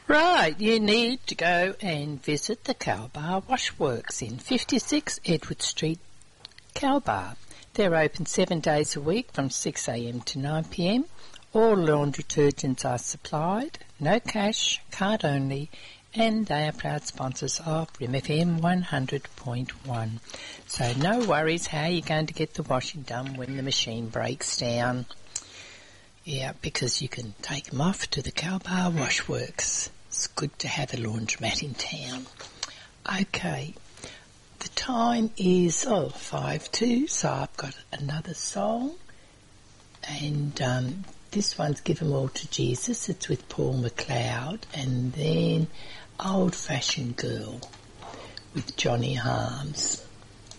Right, you need to go and visit the Cowbar Washworks in 56 Edward Street, Cowbar. They're open 7 days a week from 6am to 9pm. All laundry detergents are supplied, no cash, card only, and they are proud sponsors of Rim FM 100.1. So no worries how you're going to get the washing done when the machine breaks down. Yeah, because you can take them off to the Cowbar Washworks. It's good to have a laundromat in town. Okay, the time is 5:02, so I've got another song. And this one's Give 'Em All to Jesus. It's with Paul McLeod. And then Old Fashioned Girl with Johnny Harms.